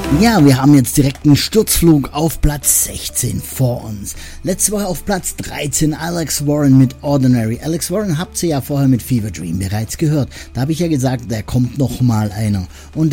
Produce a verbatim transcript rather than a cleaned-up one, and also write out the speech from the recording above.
Ja, wir haben jetzt direkt einen Sturzflug auf Platz sechzehn vor uns. Letzte Woche auf Platz dreizehn Alex Warren mit Ordinary. Alex Warren habt ihr ja vorher mit Fever Dream bereits gehört. Da habe ich ja gesagt, da kommt noch mal einer. Und